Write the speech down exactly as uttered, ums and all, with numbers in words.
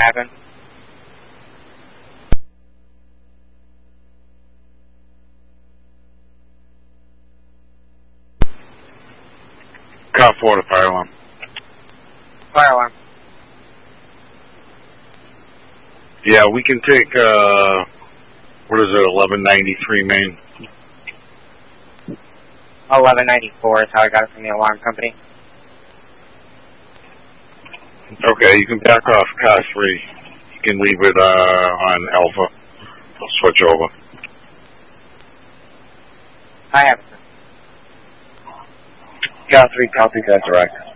happen. Car four to fire alarm. Fire alarm. Yeah, we can take, uh, what is it, eleven ninety-three Main? eleven ninety-four is how I got it from the alarm company. Okay, you can back off car three. You can leave it uh, on Alpha. I'll switch over. I have it. Car three, copy that direct.